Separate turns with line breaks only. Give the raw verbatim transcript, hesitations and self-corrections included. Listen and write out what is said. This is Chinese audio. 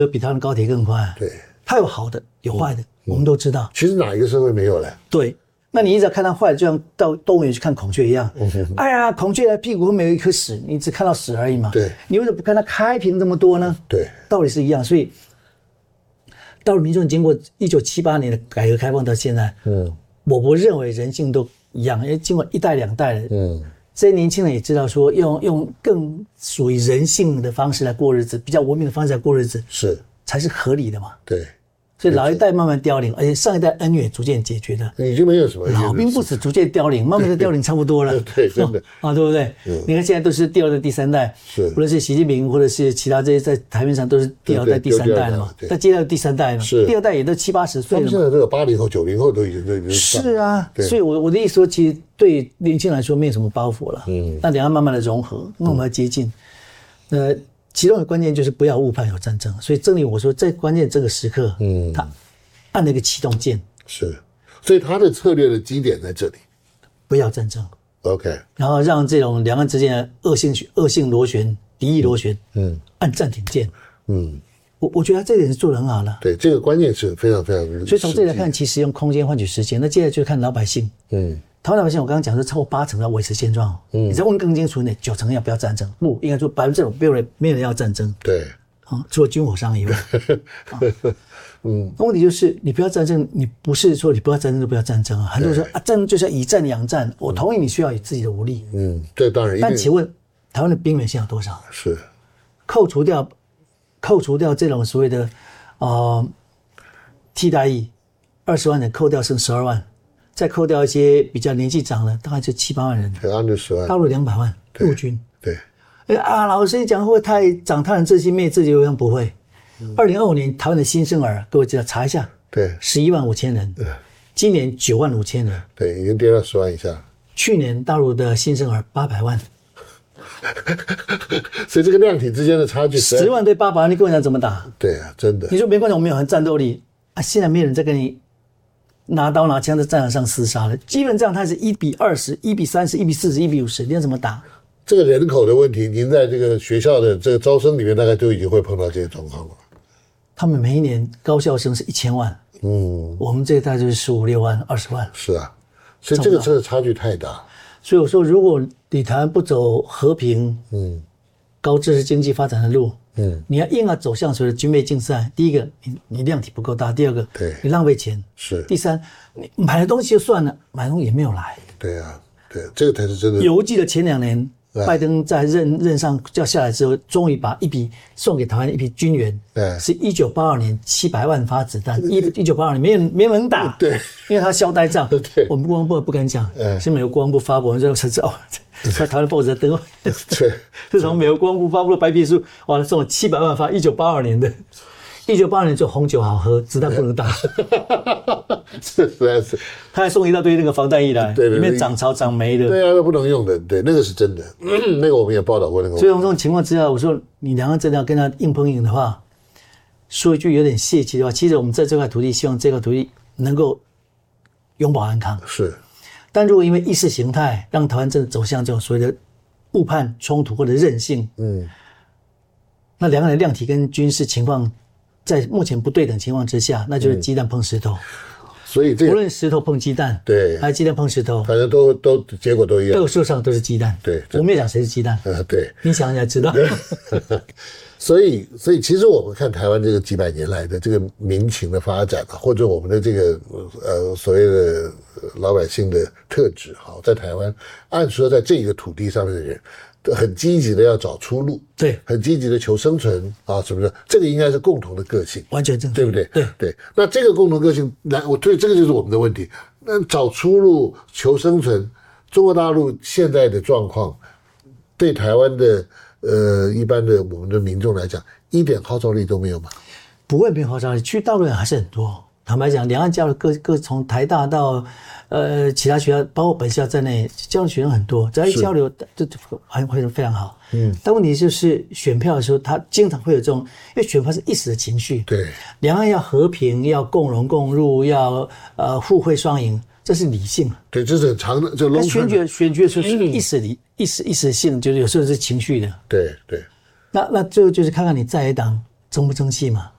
比台湾高铁更快。
对，
它有好的，有坏的，嗯、我们都知道。
其实哪一个社会没有嘞？
对，那你一直要看它坏的，就像到动物园去看孔雀一样。嗯、哎呀，孔雀的屁股后面有一颗屎，你只看到屎而已嘛。
对，
你为什么不看它开屏这么多呢？
对，
道理是一样。所以，大陆民众经过一九七八年的改革开放到现在，嗯，我不认为人性都一样，因为经过一代两代的，嗯。这些年轻人也知道说用用更属于人性的方式来过日子，比较文明的方式来过日子，是才是合理的嘛。
对，
所以老一代慢慢凋零，而且上一代恩怨逐渐解决的，
已经没有什么
老兵不死，逐渐凋零，慢慢的凋零差不多了。
对，真的、
哦、啊，对不对？嗯、你看现在都是第二代、第三代，是无论是习近平或者是其他这些在台面上都是第二代、第三代了嘛。但接下来第三代了，是第二代也都七八十岁了嘛。
他们现在都有八零后、九零后都已经都已经
是啊，所以我我的意思说，其实对年轻人来说没有什么包袱了。嗯，那两岸慢慢的融合，那我们要接近。呃，其中的关键就是不要误判有战争。所以正如我说，在关键这个时刻，嗯，他按了一个启动键，
是，所以他的策略的基点在这里，
不要战争。
OK，
然后让这种两岸之间的恶性恶性螺旋、敌意螺旋，嗯，按暂停键，嗯，我我觉得他这点是做得很好的。
对，这个关键是非常非常。
所以从这里来看，其实用空间换取时间。那接下来就看老百姓，嗯，台湾老百姓，我刚刚讲说超过八成要维持现状，嗯，你再问更清楚一点，九成要不要战争？不，应该说百分之五没有人没有人要战争。
对，
啊，除了军火商以外，啊、嗯，那问题就是你不要战争，你不是说你不要战争就不要战争啊。很多人说啊，战争就是要以战养战，我同意你需要有自己的武力，
嗯，这当然。
但请问台湾的兵员现在有多少？
是，
扣除掉扣除掉这种所谓的呃替代役，二十万人扣掉剩十二万，再扣掉一些比较年纪长的，大概就七八万人，
对，二十万，
大陆两百万陆军，
对。
哎啊，老师你讲会不会太长他人志气灭自己？好像不会。二零二五年台湾的新生儿，各位知道查一下，
对，
十一万五千人，今年九万五千人，
对，已经跌到十万以下。
去年大陆的新生儿八百万，
所以这个量体之间的差距，
十万对八百万，你跟我讲怎么打？
对啊，真的。
你说没关系，我们有很战斗力啊，现在没有人在跟你拿刀拿枪在战场上厮杀了，基本上它是一比二十、一比三十、一比四十、一比五十，你要怎么打？
这个人口的问题，您在这个学校的这个招生里面，大概都已经会碰到这些状况了。他
们每一年高校生是一千万，嗯，我们这个大概就是十五六万、二十万。
是啊，所以这个真的差距太大。
所以我说，如果你台湾不走和平、嗯，高知识经济发展的路，嗯，你要硬要走向所谓的军备竞赛，第一个，你你量体不够大；第二个，
对，
你浪费钱；
是；
第三，你买的东西就算了，买的东西也没有来。
对啊，对，这个才是真的。
犹记得前两年。拜登在任任上叫下来之后，终于把一笔送给台湾一批军援，对，是一九八二年七百万发子弹，一一九八二年没人没人打，
对，
因为他消呆仗，对，我们国防部不敢讲，是美国国防部发布，我们就才知道，在台湾报纸在登，对，是从美国国防部发布的白皮书，哇，送了七百万发，一九八二年的。一九八二年就红酒好喝，子弹不能打，
是实在是。
他还送一大堆那个防弹衣来，对对对，里面长草长霉的。
对啊，那不能用的，对，那个是真的。嗯、那个我们也报道过那个。
所以，这种情况之下，我说你两岸真的要跟他硬碰硬的话，说一句有点泄气的话，其实我们在这块土地，希望这块土地能够永保安康。
是。
但如果因为意识形态让台湾真的走向这种所谓的误判冲突或者韧性，嗯，那两岸的量体跟军事情况。在目前不对等情况之下，那就是鸡蛋碰石头。嗯、
所以这
无论石头碰鸡蛋，对，还是鸡蛋碰石头，
反正都都结果都一样。
都树上都是鸡蛋。
对，
我们也讲谁是鸡蛋。
呃，对，
你想一下知道。
所以，所以其实我们看台湾这个几百年来的这个民情的发展啊，或者我们的这个呃所谓的老百姓的特质，好，在台湾，按说在这个土地上面的人。很积极的要找出路，对，很积极的求生存啊，是不是？这个应该是共同的个性，
完全正确，
对不对？
对
对。那这个共同个性，来，我对这个就是我们的问题。那找出路、求生存，中国大陆现在的状况，对台湾的呃一般的我们的民众来讲，一点号召力都没有吗？
不会没有号召力，去大陆人还是很多。坦白讲，两岸交流各各从台大到呃其他学校，包括本校在内，交流学生很多，只要一交流，就还会非常好。嗯，但问题就是选票的时候，他经常会有这种，因为选票是一时的情绪。
对，
两岸要和平，要共荣共入，要呃互惠双赢，这是理性。
对，这是很长的，就
龙。选举选举的时候是一时理、嗯、一时一时性，就是有时候是情绪的。
对对。
那那最后就是看看你在野党争不争气嘛。